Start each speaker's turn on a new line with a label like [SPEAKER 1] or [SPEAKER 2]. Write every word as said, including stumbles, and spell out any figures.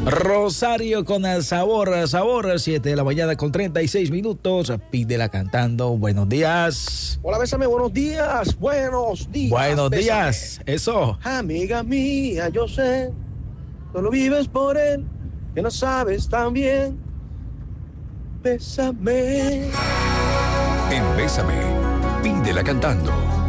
[SPEAKER 1] Rosario con el sabor, sabor, siete de la mañana con treinta y seis minutos. Pídela cantando. Buenos días.
[SPEAKER 2] Hola, bésame, buenos días. Buenos días.
[SPEAKER 1] Buenos
[SPEAKER 2] bésame.
[SPEAKER 1] días. Eso.
[SPEAKER 2] Amiga mía, yo sé, solo vives por él, que no sabes tan bien. Bésame.
[SPEAKER 3] En Bésame, pídela cantando.